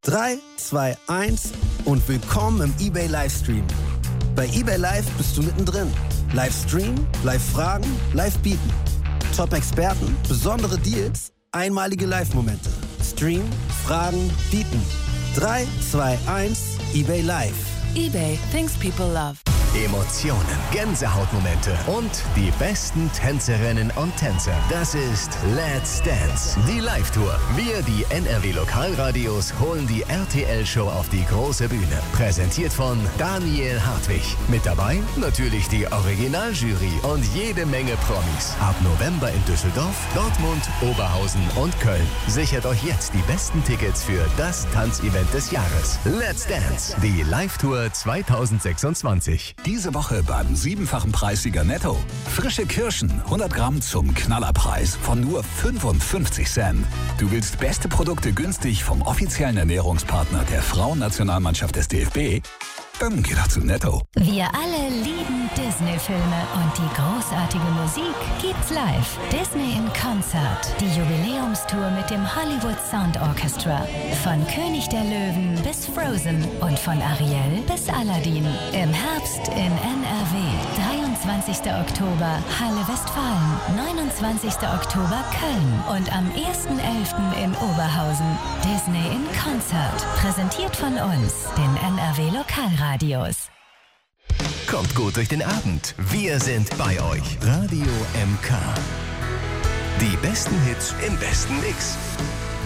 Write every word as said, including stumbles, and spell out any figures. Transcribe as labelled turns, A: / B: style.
A: drei, zwei, eins und willkommen im eBay Livestream. Bei eBay Live bist du mittendrin. Live streamen, live fragen, live bieten. Top-Experten, besondere Deals, einmalige Live-Momente. Stream, fragen, bieten. drei, zwei, eins, eBay Live.
B: eBay, things people love.
C: Emotionen, Gänsehautmomente und die besten Tänzerinnen und Tänzer. Das ist Let's Dance, die Live-Tour. Wir, die N R W-Lokalradios, holen die R T L-Show auf die große Bühne. Präsentiert von Daniel Hartwig. Mit dabei natürlich die Originaljury und jede Menge Promis. Ab November in Düsseldorf, Dortmund, Oberhausen und Köln. Sichert euch jetzt die besten Tickets für das Tanzevent des Jahres. Let's Dance, die Live-Tour zweitausendsechsundzwanzig.
D: Diese Woche beim siebenfachen Preissieger Netto. Frische Kirschen, hundert Gramm zum Knallerpreis von nur fünfundfünfzig Cent. Du willst beste Produkte günstig vom offiziellen Ernährungspartner der Frauennationalmannschaft des D F B? Dann geh doch zu Netto.
E: Wir alle lieben Disney-Filme und die großartige Musik gibt's live. Disney in Concert. Die Jubiläumstour mit dem Hollywood Sound Orchestra. Von König der Löwen bis Frozen und von Ariel bis Aladdin. Im Herbst in N R W. dreiundzwanzigster Oktober Halle Westfalen. neunundzwanzigster Oktober Köln. Und am ersten elften in Oberhausen. Disney in Concert. Präsentiert von uns, den N R W-Lokalradios.
C: Kommt gut durch den Abend. Wir sind bei euch. Radio M K. Die besten Hits im besten Mix.